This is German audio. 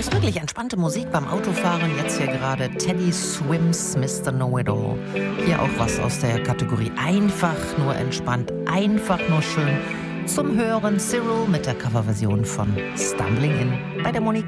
Ist wirklich entspannte Musik beim Autofahren. Jetzt hier gerade Teddy Swims Mr. Know-It-All. Hier auch was aus der Kategorie einfach nur entspannt, einfach nur schön. Zum Hören Cyril mit der Coverversion von Stumbling In bei der Monika.